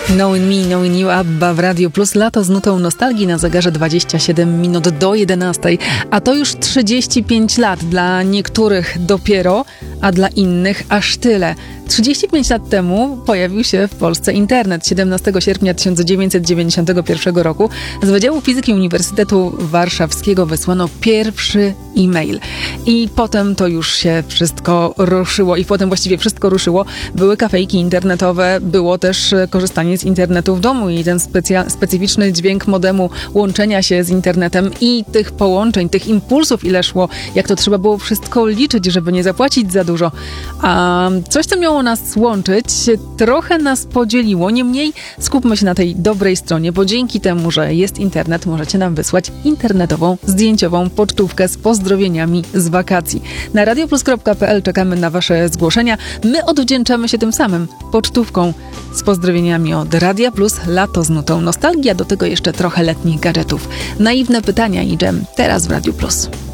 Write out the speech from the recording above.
Knowing Me, Knowing You, ABBA w Radio Plus. Lato z nutą nostalgii na zegarze 27 minut do 11. A to już 35 lat. Dla niektórych dopiero, a dla innych aż tyle. 35 lat temu pojawił się w Polsce internet. 17 sierpnia 1991 roku z Wydziału Fizyki Uniwersytetu Warszawskiego wysłano pierwszy e-mail. I potem to już się wszystko ruszyło. I potem właściwie wszystko ruszyło. Były kafejki internetowe, było też korzystanie z internetu w domu i ten specyficzny dźwięk modemu łączenia się z internetem i tych połączeń, tych impulsów ile szło, jak to trzeba było wszystko liczyć, żeby nie zapłacić za dużo. A coś, co miało nas łączyć, trochę nas podzieliło. Niemniej skupmy się na tej dobrej stronie, bo dzięki temu, że jest internet, możecie nam wysłać internetową, zdjęciową pocztówkę z pozdrowieniami z wakacji. Na radioplus.pl czekamy na wasze zgłoszenia. My odwdzięczamy się tym samym pocztówką z pozdrowieniami od Radia Plus, lato z nutą nostalgia, do tego jeszcze trochę letnich gadżetów. Naiwne pytania i dżem teraz w Radiu Plus.